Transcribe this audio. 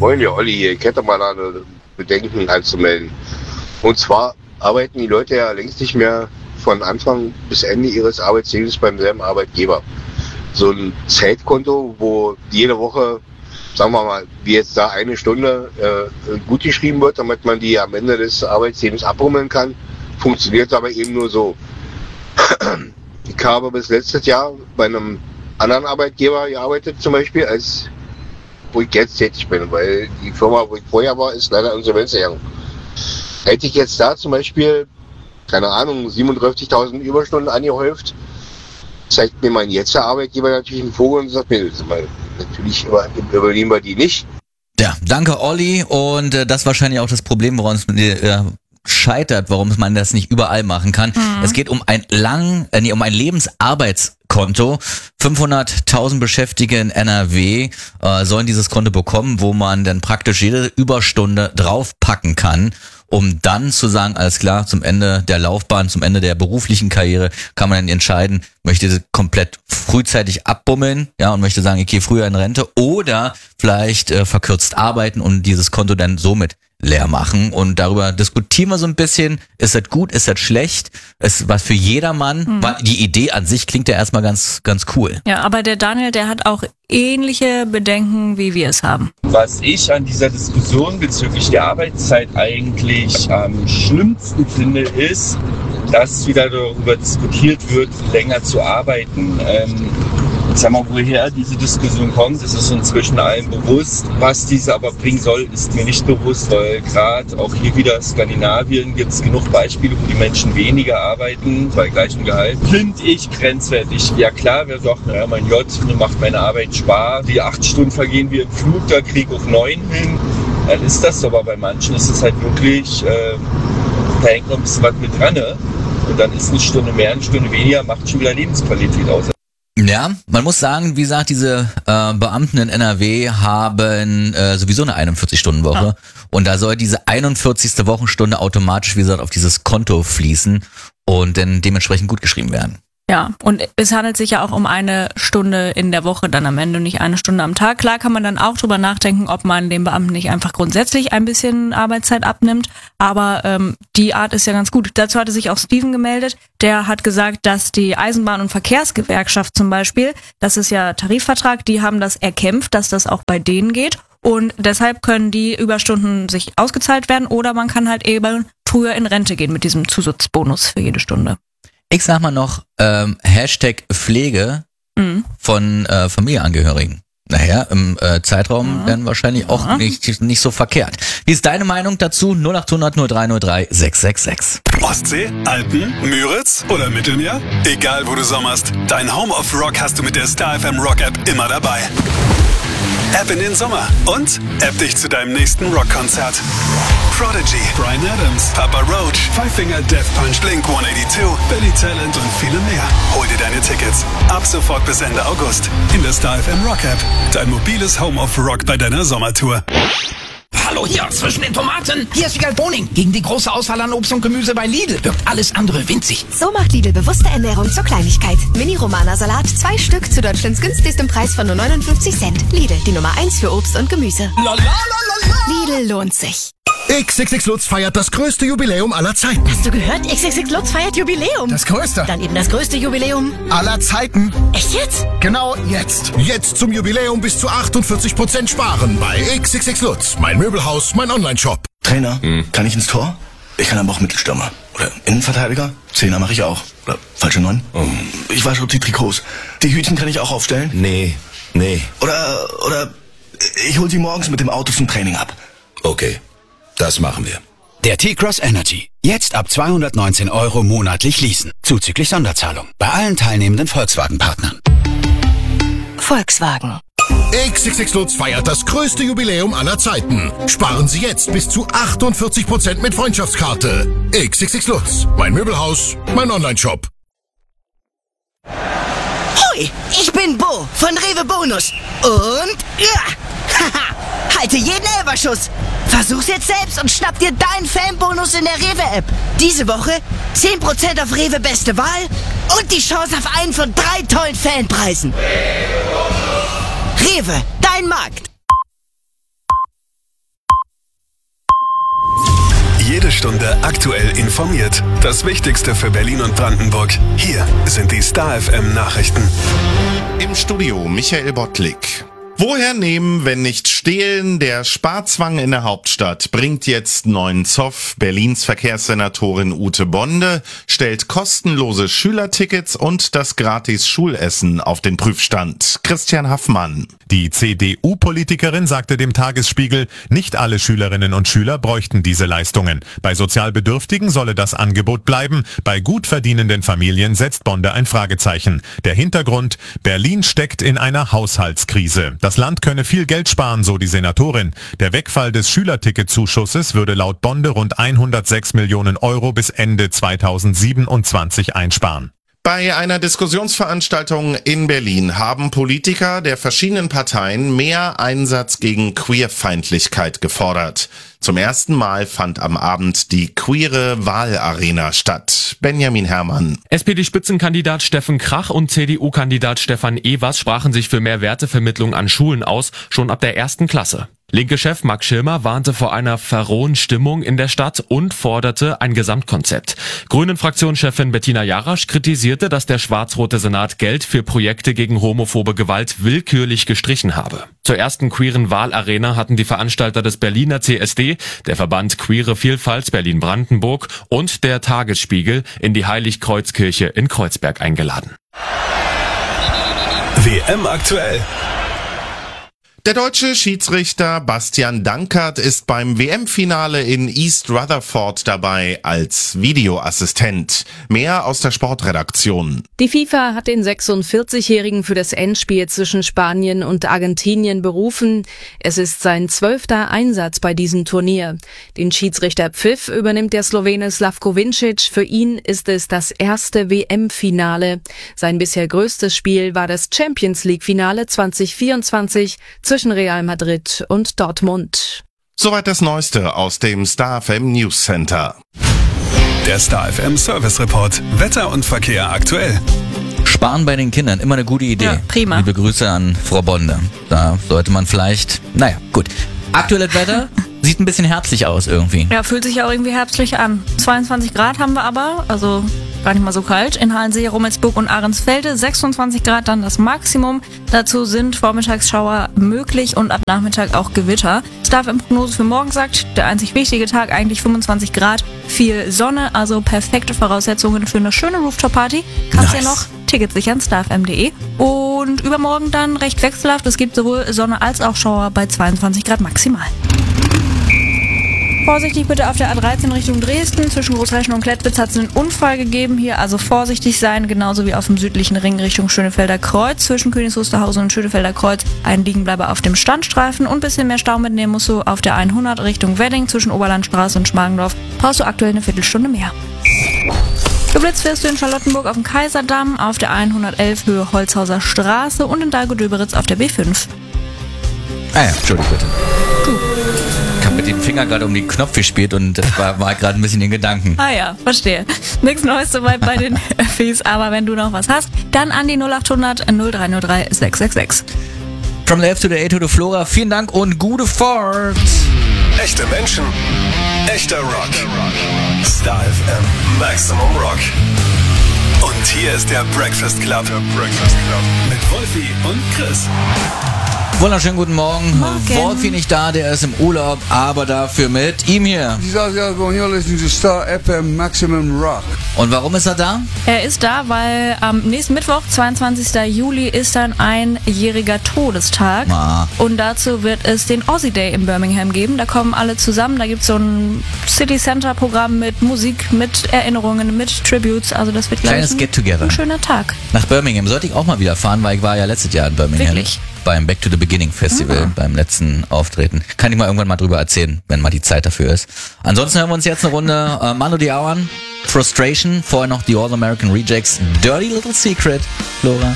Moin, ja, Olli hier. Ich hätte mal eine Bedenken anzumelden. Und zwar arbeiten die Leute ja längst nicht mehr von Anfang bis Ende ihres Arbeitslebens beim selben Arbeitgeber. So ein Zeitkonto, wo jede Woche, sagen wir mal, wie jetzt da eine Stunde gut geschrieben wird, damit man die am Ende des Arbeitslebens abrummeln kann, funktioniert aber eben nur so. Ich habe bis letztes Jahr bei einem anderen Arbeitgeber gearbeitet, zum Beispiel, als wo ich jetzt tätig bin, weil die Firma, wo ich vorher war, ist leider insolvenz gegangen. Hätte ich jetzt da zum Beispiel, keine Ahnung, 37.000 Überstunden angehäuft, zeigt mir mein jetziger Arbeitgeber natürlich einen Vogel und sagt mir, natürlich übernehmen wir die nicht. Ja, danke Olli, und das ist wahrscheinlich auch das Problem, woran es mit dir scheitert, warum man das nicht überall machen kann. Es geht um ein Lebensarbeitskonto. 500.000 Beschäftigte in NRW sollen dieses Konto bekommen, wo man dann praktisch jede Überstunde draufpacken kann, um dann zu sagen, alles klar, zum Ende der Laufbahn, zum Ende der beruflichen Karriere kann man dann entscheiden, möchte sie komplett frühzeitig abbummeln, ja, und möchte sagen, ich gehe früher in Rente, oder vielleicht verkürzt arbeiten und dieses Konto dann somit leer machen. Und darüber diskutieren wir so ein bisschen, ist das gut, ist das schlecht, ist was für jedermann, weil die Idee an sich klingt ja erstmal ganz cool. Ja, aber der Daniel, der hat auch ähnliche Bedenken, wie wir es haben. Was ich an dieser Diskussion bezüglich der Arbeitszeit eigentlich am schlimmsten finde, ist, dass wieder darüber diskutiert wird, länger zu arbeiten. Ich sag mal, woher diese Diskussion kommt, ist es inzwischen allen bewusst. Was diese aber bringen soll, ist mir nicht bewusst, weil gerade auch hier wieder Skandinavien gibt es genug Beispiele, wo die Menschen weniger arbeiten bei gleichem Gehalt. Finde ich grenzwertig. Ja klar, wer sagt, naja, mein J, mir macht meine Arbeit Spaß, die 8 Stunden vergehen wie im Flug, da krieg ich auf 9 hin. Dann ist das so, aber bei manchen ist es halt wirklich, da hängt noch ein bisschen was mit dran, ne? Und dann ist eine Stunde mehr, eine Stunde weniger, macht schon wieder Lebensqualität aus. Ja, man muss sagen, wie gesagt, diese Beamten in NRW haben sowieso eine 41-Stunden-Woche. Ja. Und da soll diese 41. Wochenstunde automatisch, wie gesagt, auf dieses Konto fließen und dann dementsprechend gut geschrieben werden. Ja, und es handelt sich ja auch um eine Stunde in der Woche dann am Ende, nicht eine Stunde am Tag. Klar kann man dann auch drüber nachdenken, ob man dem Beamten nicht einfach grundsätzlich ein bisschen Arbeitszeit abnimmt, aber die Art ist ja ganz gut. Dazu hatte sich auch Steven gemeldet, der hat gesagt, dass die Eisenbahn- und Verkehrsgewerkschaft zum Beispiel, das ist ja Tarifvertrag, die haben das erkämpft, dass das auch bei denen geht, und deshalb können die Überstunden sich ausgezahlt werden, oder man kann halt eben früher in Rente gehen mit diesem Zusatzbonus für jede Stunde. Ich sag mal noch, Hashtag Pflege von Familienangehörigen. Naja, im Zeitraum dann wahrscheinlich auch nicht so verkehrt. Wie ist deine Meinung dazu? 0800 0303 666. Ostsee, Alpen, Müritz oder Mittelmeer? Egal wo du sommerst, dein Home of Rock hast du mit der Star FM Rock App immer dabei. App in den Sommer und App dich zu deinem nächsten Rockkonzert. Prodigy, Bryan Adams, Papa Roach, Five Finger Death Punch, Blink-182, Billy Talent und viele mehr. Hol dir deine Tickets ab sofort bis Ende August in der Star FM Rock App. Dein mobiles Home of Rock bei deiner Sommertour. Hallo hier, zwischen den Tomaten. Hier ist Wiegald Boning. Gegen die große Auswahl an Obst und Gemüse bei Lidl wirkt alles andere winzig. So macht Lidl bewusste Ernährung zur Kleinigkeit. Mini-Romana-Salat, 2 Stück zu Deutschlands günstigstem Preis von nur 59 Cent. Lidl, die Nummer 1 für Obst und Gemüse. Lidl lohnt sich. XXX Lutz feiert das größte Jubiläum aller Zeiten. Hast du gehört? XXX Lutz feiert Jubiläum. Das größte. Dann eben das größte Jubiläum aller Zeiten. Echt jetzt? Genau jetzt. Jetzt zum Jubiläum bis zu 48% sparen bei XXX Lutz. Mein Möbelhaus, mein Online-Shop. Trainer, kann ich ins Tor? Ich kann aber auch Mittelstürmer. Oder Innenverteidiger? Zehner mache ich auch. Oder falsche 9? Ich wasche die Trikots. Die Hütchen kann ich auch aufstellen? Nee. Oder ich hol sie morgens mit dem Auto zum Training ab. Okay. Das machen wir. Der T-Cross Energy. Jetzt ab 219 € monatlich leasen. Zuzüglich Sonderzahlung. Bei allen teilnehmenden Volkswagen-Partnern. Volkswagen. XXX Lutz feiert das größte Jubiläum aller Zeiten. Sparen Sie jetzt bis zu 48% mit Freundschaftskarte. XXX Lutz. Mein Möbelhaus, mein Online-Shop. Hoi, ich bin Bo von Rewe Bonus. Und haha, halte jeden Elberschuss. Versuch's jetzt selbst und schnapp dir deinen Fanbonus in der Rewe-App. Diese Woche 10% auf Rewe Beste Wahl und die Chance auf einen von 3 tollen Fanpreisen. Rewe, dein Markt. Stunde aktuell informiert. Das Wichtigste für Berlin und Brandenburg. Hier sind die Star FM Nachrichten. Im Studio Michael Bottlik. Woher nehmen, wenn nicht stehlen? Der Sparzwang in der Hauptstadt bringt jetzt neuen Zoff. Berlins Verkehrssenatorin Ute Bonde stellt kostenlose Schülertickets und das gratis Schulessen auf den Prüfstand. Christian Haffmann. Die CDU-Politikerin sagte dem Tagesspiegel, nicht alle Schülerinnen und Schüler bräuchten diese Leistungen. Bei Sozialbedürftigen solle das Angebot bleiben. Bei gut verdienenden Familien setzt Bonde ein Fragezeichen. Der Hintergrund: Berlin steckt in einer Haushaltskrise. Das Land könne viel Geld sparen, so die Senatorin. Der Wegfall des Schülerticketzuschusses würde laut Bonde rund 106 Millionen Euro bis Ende 2027 einsparen. Bei einer Diskussionsveranstaltung in Berlin haben Politiker der verschiedenen Parteien mehr Einsatz gegen Queerfeindlichkeit gefordert. Zum ersten Mal fand am Abend die queere Wahlarena statt. Benjamin Herrmann. SPD-Spitzenkandidat Steffen Krach und CDU-Kandidat Stefan Evers sprachen sich für mehr Wertevermittlung an Schulen aus, schon ab der 1. Klasse. Linke Chef Max Schirmer warnte vor einer verrohen Stimmung in der Stadt und forderte ein Gesamtkonzept. Grünen-Fraktionschefin Bettina Jarasch kritisierte, dass der schwarz-rote Senat Geld für Projekte gegen homophobe Gewalt willkürlich gestrichen habe. Zur ersten queeren Wahlarena hatten die Veranstalter des Berliner CSD, der Verband Queere Vielfalt Berlin-Brandenburg und der Tagesspiegel in die Heiligkreuzkirche in Kreuzberg eingeladen. WM aktuell. Der deutsche Schiedsrichter Bastian Dankert ist beim WM-Finale in East Rutherford dabei als Videoassistent. Mehr aus der Sportredaktion. Die FIFA hat den 46-Jährigen für das Endspiel zwischen Spanien und Argentinien berufen. Es ist sein 12. Einsatz bei diesem Turnier. Den Schiedsrichterpfiff übernimmt der Slowene Slavko Vincic. Für ihn ist es das erste WM-Finale. Sein bisher größtes Spiel war das Champions-League-Finale 2024 zwischen Real Madrid und Dortmund. Soweit das Neueste aus dem Star FM News Center. Der Star FM Service Report. Wetter und Verkehr aktuell. Sparen bei den Kindern, immer eine gute Idee. Ja, prima. Liebe Grüße an Frau Bonde. Da sollte man vielleicht, naja, gut. Aktuelles Wetter sieht ein bisschen herbstlich aus irgendwie. Ja, fühlt sich auch irgendwie herbstlich an. 22 Grad haben wir aber, also gar nicht mal so kalt. In Halensee, Rummelsburg und Ahrensfelde 26 Grad dann das Maximum. Dazu sind Vormittagsschauer möglich und ab Nachmittag auch Gewitter. Star FM Prognose für morgen sagt, der einzig wichtige Tag eigentlich 25 Grad, viel Sonne, also perfekte Voraussetzungen für eine schöne Rooftop-Party. Kannst ja noch Tickets sichern, starfm.de. Und übermorgen dann recht wechselhaft. Es gibt sowohl Sonne als auch Schauer bei 22 Grad maximal. Vorsichtig bitte auf der A13 Richtung Dresden. Zwischen Großreschen und Klettwitz hat es einen Unfall gegeben hier, also vorsichtig sein, genauso wie auf dem südlichen Ring Richtung Schönefelder Kreuz. Zwischen Königs Wusterhausen und Schönefelder Kreuz ein Liegenbleiber auf dem Standstreifen und ein bisschen mehr Stau mitnehmen musst du auf der 100 Richtung Wedding. Zwischen Oberlandstraße und Schmargendorf brauchst du aktuell eine Viertelstunde mehr. Geblitzt wirst du in Charlottenburg auf dem Kaiserdamm, auf der 111 Höhe Holzhauser Straße und in Dahlgow-Döberitz auf der B5. Ah ja, Entschuldigung bitte. Ich habe mit dem Finger gerade um den Knopf gespielt und das war gerade ein bisschen in Gedanken. Ah ja, verstehe. Nichts Neues soweit bei den Öffis, aber wenn du noch was hast, dann an die 0800 0303 666. From the F to the A to the Flora, vielen Dank und gute Fahrt. Echte Menschen, echter Rock. Star FM Maximum Rock. Und hier ist der Breakfast Club. Mit Wolfi und Chris. Wunderschönen guten Morgen. Wolfi nicht da, der ist im Urlaub, aber dafür mit ihm hier. Star FM Maximum Rock. Und warum ist er da? Er ist da, weil am nächsten Mittwoch, 22. Juli, ist dann einjähriger Todestag. Und dazu wird es den Aussie Day in Birmingham geben. Da kommen alle zusammen. Da gibt es so ein City Center Programm mit Musik, mit Erinnerungen, mit Tributes. Also das wird gleich ein schöner Tag. Nach Birmingham sollte ich auch mal wieder fahren, weil ich war ja letztes Jahr in Birmingham. Wirklich? Beim Back to the Beginning Festival, beim letzten Auftreten. Kann ich mal irgendwann mal drüber erzählen, wenn mal die Zeit dafür ist. Ansonsten hören wir uns jetzt eine Runde Mando Diawan, Frustration, vorher noch die All American Rejects, Dirty Little Secret, Flora.